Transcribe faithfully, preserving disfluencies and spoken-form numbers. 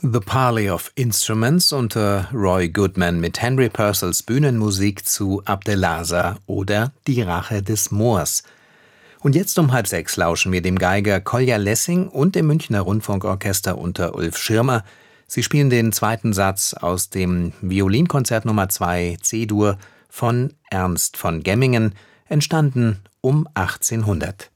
The Parley of Instruments unter Roy Goodman mit Henry Purcells Bühnenmusik zu Abdelasa oder Die Rache des Moors. Und jetzt um halb sechs lauschen wir dem Geiger Kolja Lessing und dem Münchner Rundfunkorchester unter Ulf Schirmer. Sie spielen den zweiten Satz aus dem Violinkonzert Nummer zwei C-Dur von Ernst von Gemmingen, entstanden um achtzehnhundert.